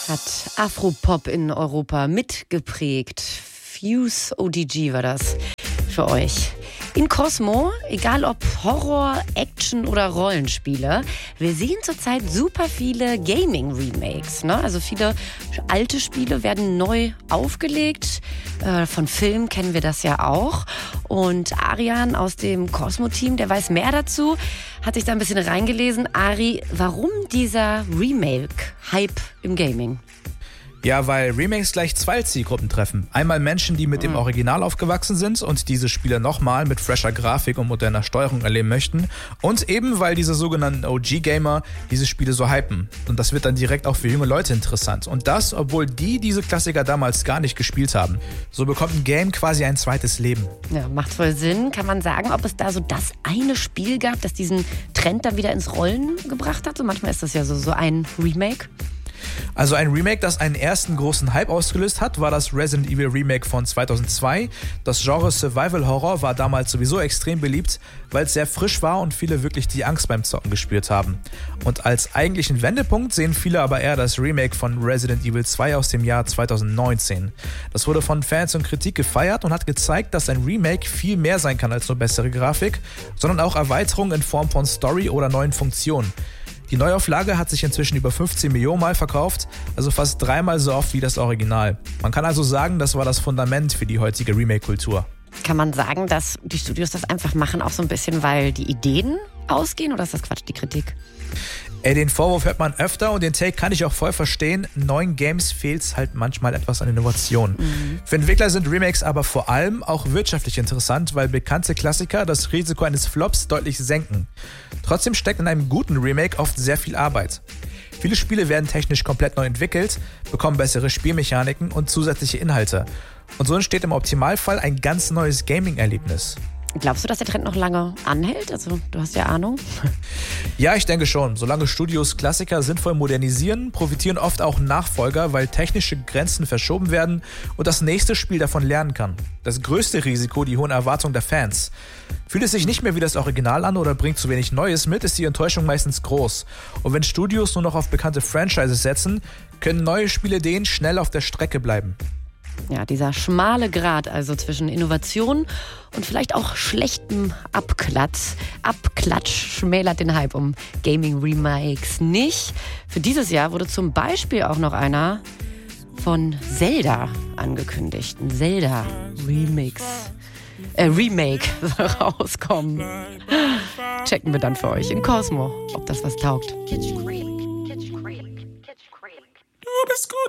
Hat Afropop in Europa mitgeprägt. Fuse ODG war das für euch. In Cosmo, egal ob Horror, Action oder Rollenspiele, wir sehen zurzeit super viele Gaming-Remakes. Ne? Also viele alte Spiele werden neu aufgelegt. Von Filmen kennen wir das ja auch. Und Arian aus dem Cosmo-Team, der weiß mehr dazu, hat sich da ein bisschen reingelesen. Ari, warum dieser Remake-Hype im Gaming? Ja, weil Remakes gleich zwei Zielgruppen treffen. Einmal Menschen, die mit dem Original aufgewachsen sind und diese Spiele nochmal mit fresher Grafik und moderner Steuerung erleben möchten. Und eben, weil diese sogenannten OG-Gamer diese Spiele so hypen. Und das wird dann direkt auch für junge Leute interessant. Und das, obwohl die diese Klassiker damals gar nicht gespielt haben. So bekommt ein Game quasi ein zweites Leben. Ja, macht voll Sinn. Kann man sagen, ob es da so das eine Spiel gab, das diesen Trend dann wieder ins Rollen gebracht hat? So manchmal ist das ja so ein Remake. Also ein Remake, das einen ersten großen Hype ausgelöst hat, war das Resident Evil Remake von 2002. Das Genre Survival Horror war damals sowieso extrem beliebt, weil es sehr frisch war und viele wirklich die Angst beim Zocken gespürt haben. Und als eigentlichen Wendepunkt sehen viele aber eher das Remake von Resident Evil 2 aus dem Jahr 2019. Das wurde von Fans und Kritik gefeiert und hat gezeigt, dass ein Remake viel mehr sein kann als nur bessere Grafik, sondern auch Erweiterungen in Form von Story oder neuen Funktionen. Die Neuauflage hat sich inzwischen über 15 Millionen Mal verkauft, also fast dreimal so oft wie das Original. Man kann also sagen, das war das Fundament für die heutige Remake-Kultur. Kann man sagen, dass die Studios das einfach machen, auch so ein bisschen, weil die Ideen ausgehen, oder ist das Quatsch, die Kritik? Den Vorwurf hört man öfter und den Take kann ich auch voll verstehen. Neuen Games fehlt es halt manchmal etwas an Innovation. Für Entwickler sind Remakes aber vor allem auch wirtschaftlich interessant, weil bekannte Klassiker das Risiko eines Flops deutlich senken. Trotzdem steckt in einem guten Remake oft sehr viel Arbeit. Viele Spiele werden technisch komplett neu entwickelt, bekommen bessere Spielmechaniken und zusätzliche Inhalte. Und so entsteht im Optimalfall ein ganz neues Gaming-Erlebnis. Glaubst du, dass der Trend noch lange anhält? Also, du hast ja Ahnung. Ja, ich denke schon. Solange Studios Klassiker sinnvoll modernisieren, profitieren oft auch Nachfolger, weil technische Grenzen verschoben werden und das nächste Spiel davon lernen kann. Das größte Risiko, die hohen Erwartungen der Fans. Fühlt es sich nicht mehr wie das Original an oder bringt zu wenig Neues mit, ist die Enttäuschung meistens groß. Und wenn Studios nur noch auf bekannte Franchises setzen, können neue Spielideen schnell auf der Strecke bleiben. Ja, dieser schmale Grat also zwischen Innovation und vielleicht auch schlechtem Abklatsch schmälert den Hype um Gaming-Remakes nicht. Für dieses Jahr wurde zum Beispiel auch noch einer von Zelda angekündigt. Ein Zelda-Remake soll rauskommen. Checken wir dann für euch in Cosmo, ob das was taugt. Du bist gut.